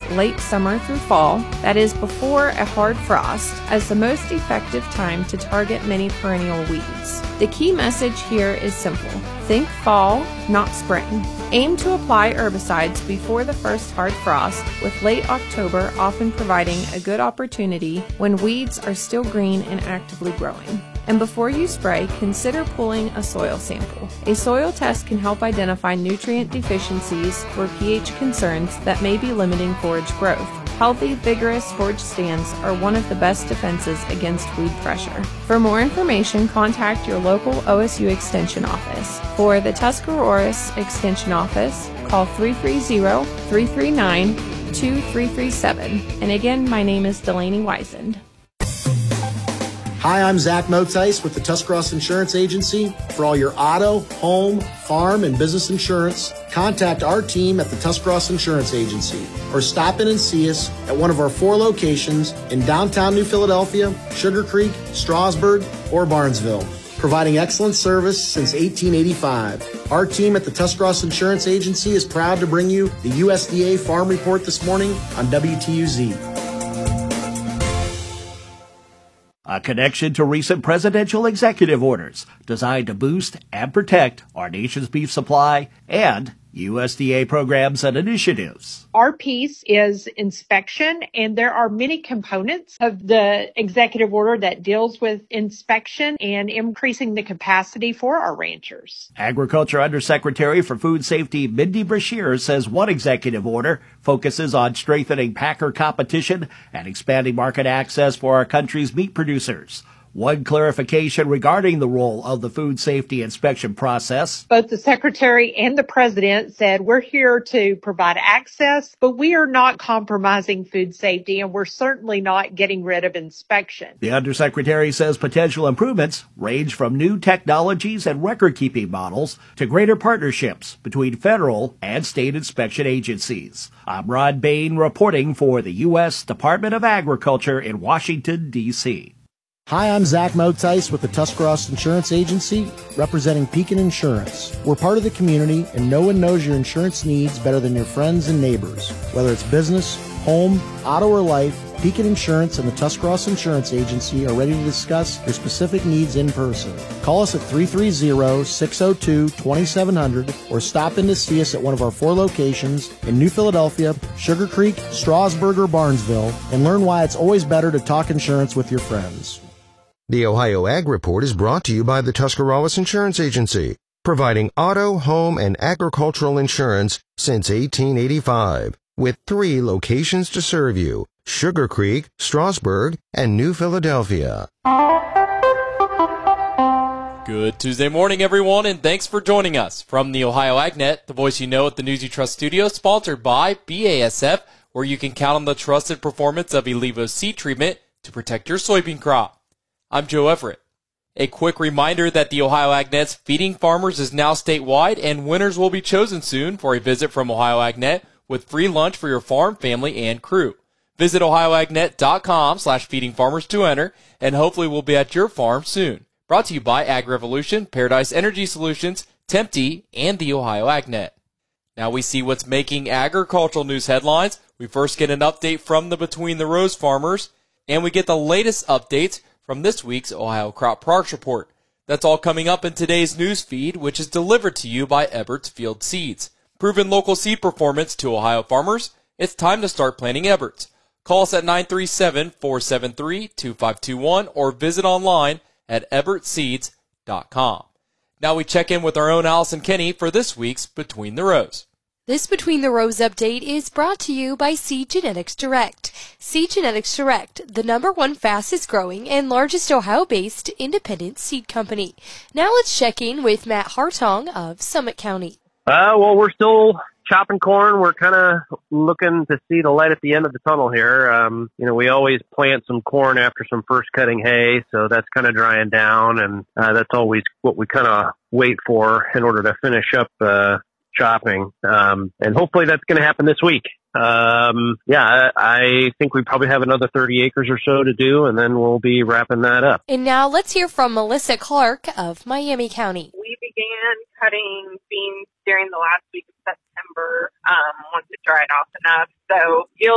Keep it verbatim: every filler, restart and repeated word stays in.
late summer through fall, that is before a hard frost, as the most effective time to target many perennial weeds. The key message here is simple. Think fall, not spring. Aim to apply herbicides before the first hard frost, with late October often providing a good opportunity when weeds are still green and actively growing. And before you spray, consider pulling a soil sample. A soil test can help identify nutrient deficiencies or pH concerns that may be limiting forage growth. Healthy, vigorous forage stands are one of the best defenses against weed pressure. For more information, contact your local O S U Extension office. For the Tuscaroras Extension office, call three three zero, three three nine, two three three seven. And again, my name is Delaney Weisend. Hi, I'm Zach Motice with the Tuscarawas Insurance Agency. For all your auto, home, farm, and business insurance, contact our team at the Tuscarawas Insurance Agency or stop in and see us at one of our four locations in downtown New Philadelphia, Sugar Creek, Strasburg, or Barnesville, providing excellent service since eighteen eighty-five. Our team at the Tuscarawas Insurance Agency is proud to bring you the U S D A Farm Report this morning on W T U Z. A connection to recent presidential executive orders designed to boost and protect our nation's beef supply and U S D A programs and initiatives. Our piece is inspection, and there are many components of the executive order that deals with inspection and increasing the capacity for our ranchers. Agriculture Undersecretary for Food Safety Mindy Brashear says one executive order focuses on strengthening packer competition and expanding market access for our country's meat producers. One clarification regarding the role of the food safety inspection process. Both the Secretary and the President said we're here to provide access, but we are not compromising food safety, and we're certainly not getting rid of inspection. The Undersecretary says potential improvements range from new technologies and record-keeping models to greater partnerships between federal and state inspection agencies. I'm Rod Bain reporting for the U S Department of Agriculture in Washington, D C Hi, I'm Zach Motice with the Tuscarawas Insurance Agency, representing Pekin Insurance. We're part of the community, and no one knows your insurance needs better than your friends and neighbors. Whether it's business, home, auto, or life, Pekin Insurance and the Tuscarawas Insurance Agency are ready to discuss your specific needs in person. Call us at three three zero, six zero two, two seven zero zero or stop in to see us at one of our four locations in New Philadelphia, Sugar Creek, Strasburg, or Barnesville, and learn why it's always better to talk insurance with your friends. The Ohio Ag Report is brought to you by the Tuscarawas Insurance Agency, providing auto, home, and agricultural insurance since eighteen eighty-five, with three locations to serve you: Sugar Creek, Strasburg, and New Philadelphia. Good Tuesday morning, everyone, and thanks for joining us. From the Ohio AgNet, the voice you know at the News You Trust studio, sponsored by B A S F, where you can count on the trusted performance of Elevo seed treatment to protect your soybean crop. I'm Joe Everett. A quick reminder that the Ohio AgNet's Feeding Farmers is now statewide, and winners will be chosen soon for a visit from Ohio AgNet with free lunch for your farm, family, and crew. Visit ohioagnet.com slash feeding farmers to enter, and hopefully we'll be at your farm soon. Brought to you by Ag Revolution, Paradise Energy Solutions, Tempty, and the Ohio AgNet. Now we see what's making agricultural news headlines. We first get an update from the Between the Rows farmers, and we get the latest updates from this week's Ohio Crop Products Report. That's all coming up in today's news feed, which is delivered to you by Ebert's Field Seeds. Proven local seed performance to Ohio farmers. It's time to start planting Ebert's. Call us at nine three seven, four seven three, two five two one or visit online at ebert seeds dot com. Now we check in with our own Allison Kenny for this week's Between the Rows. This Between the Rows update is brought to you by Seed Genetics Direct. Seed Genetics Direct, the number one fastest growing and largest Ohio-based independent seed company. Now let's check in with Matt Hartong of Summit County. Uh, well, we're still chopping corn. We're kind of looking to see the light at the end of the tunnel here. Um, you know, we always plant some corn after some first cutting hay, so that's kind of drying down, and uh, that's always what we kind of wait for in order to finish up uh chopping, um, and hopefully that's going to happen this week. Um, yeah, I, I think we probably have another thirty acres or so to do, and then we'll be wrapping that up. And now let's hear from Melissa Clark of Miami County. We began cutting beans during the last week of September, um, once it dried off enough. So yield